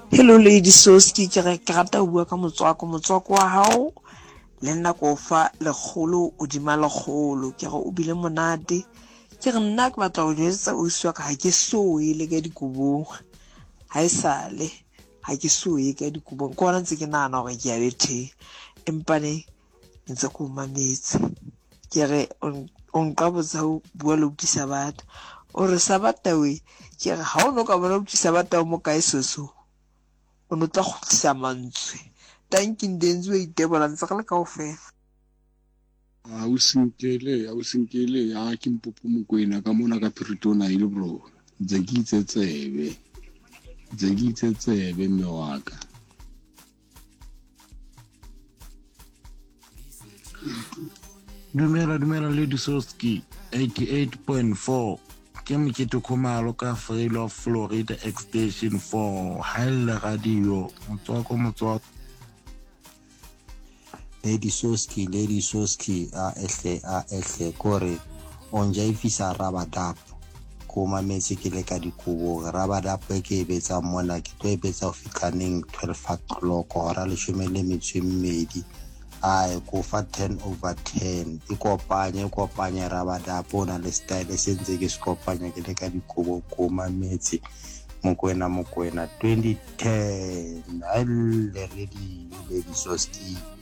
Hello Lady Soski, ke rata bua ka motswako wa hao le nna ko fa lekgolo o dima lekgolo ke re o bile monate ke re nna ke batla go jwetsa o swa ka ha ke so ile ka dikobong ha isale ha ke so ye ka dikobong ko bona ntse ke nana gore ke ya bethe empane ntse ko mametse ke re on ka botsa o bua le utlisa batho o re sabata we ke re ha o no ka bona utlisa batho mo kae soso o no tla khutlisa mantswe tanking denzo itebola ntse re le kaofela a o sinkele a ke mpopo mokwena ka mona ka Piritona ile bro ntse ke itse tsebe mme wa ka Dumela Lady Soski 88.4 ke mokete khumalo ka Freedom of Florida Extension 4 haile radio motswako Lady Soski a ehle kore onja ifisa rabadap ko mametse ke le ka dikubo rabadap ke betsa mona ke tlo betsa o fikaneng 12 o'clock hora le shumele metswemmedi ai ko fa 10/10 ikopanye rabadap ona le style sentse ke skopanya ke le ka dikubo ko mametse mokwena 2010 alle ready Lady Soski